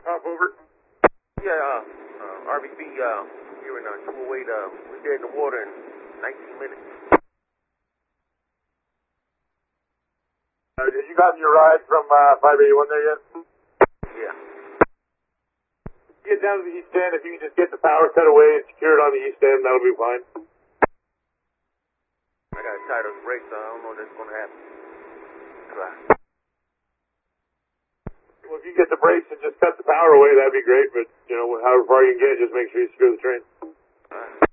Hop over. Yeah, RVP, here in 208, we're dead in the water in 19 minutes. Have you gotten your ride from 581 there yet? Yeah. Get down to the east end. If you can just get the power cut away and secure it on the east end, that'll be fine. I got to tie those brakes, so I don't know if that's going to happen. Try. Well, if you get the brakes and just cut the power away, that'd be great. But, you know, however far you can get, just make sure you secure the train.